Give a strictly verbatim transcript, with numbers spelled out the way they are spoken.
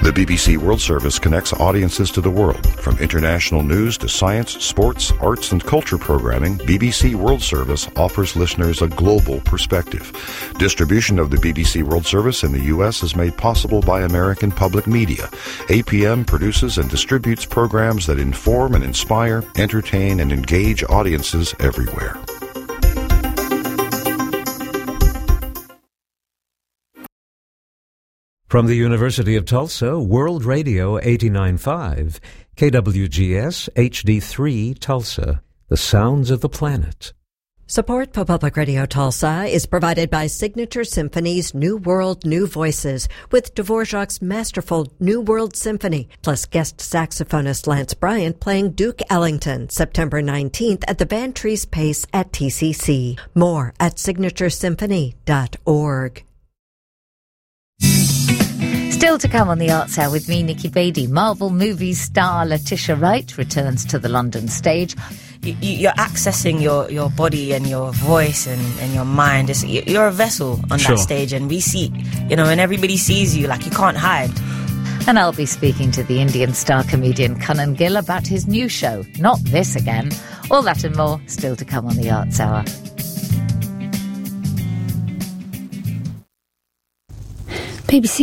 The B B C World Service connects audiences to the world. From international news to science, sports, arts, and culture programming, B B C World Service offers listeners a global perspective. Distribution of the B B C World Service in the U S is made possible by American Public Media. A P M produces and distributes programs that inform and inspire, entertain, and engage audiences everywhere. From the University of Tulsa, World Radio eighty-nine point five, K W G S H D three Tulsa, the sounds of the planet. Support for Public Radio Tulsa is provided by Signature Symphony's New World, New Voices with Dvorak's masterful New World Symphony, plus guest saxophonist Lance Bryant playing Duke Ellington, September nineteenth at the Van Treese Pace at T C C. More at signature symphony dot org. Still to come on the Arts Hour with me, Nikki Beattie. Marvel movie star Letitia Wright returns to the London stage. You, you're accessing your, your body and your voice and, and your mind. It's, you're a vessel on Sure. that stage, and we see, you know, and everybody sees you, like you can't hide. And I'll be speaking to the Indian star comedian Kanan Gill about his new show, Not This Again. All that and more still to come on the Arts Hour. B B C